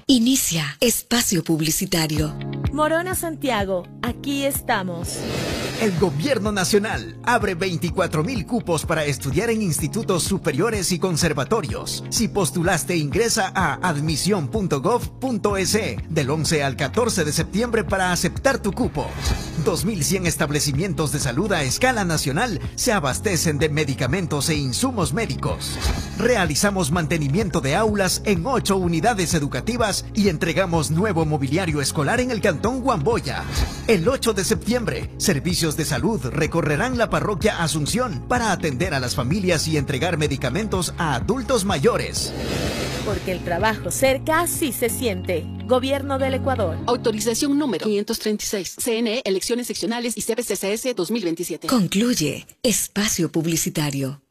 Inicia espacio publicitario. Morona Santiago, aquí estamos. El Gobierno Nacional abre 24.000 cupos para estudiar en institutos superiores y conservatorios. Si postulaste, ingresa a admisión.gov.es del 11 al 14 de septiembre para aceptar tu cupo. 2.100 establecimientos de salud a escala nacional se abastecen de medicamentos e insumos médicos. Realizamos mantenimiento de aulas en 8 unidades educativas y entregamos nuevo mobiliario escolar en el Cantón Guamboya. El 8 de septiembre, servicios de salud recorrerán la parroquia Asunción para atender a las familias y entregar medicamentos a adultos mayores. Porque el trabajo cerca sí se siente. Gobierno del Ecuador. Autorización número 536. CNE, elecciones seccionales y CBCCS 2027. Concluye espacio publicitario.